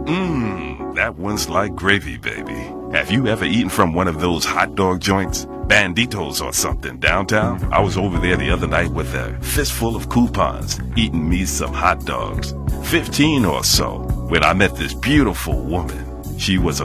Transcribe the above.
That one's like gravy, baby. Have you ever eaten from one of those hot dog joints? Banditos or something downtown? I was over there the other night with a fistful of coupons, eating me some hot dogs. 15 or so, when I met this beautiful woman. She was a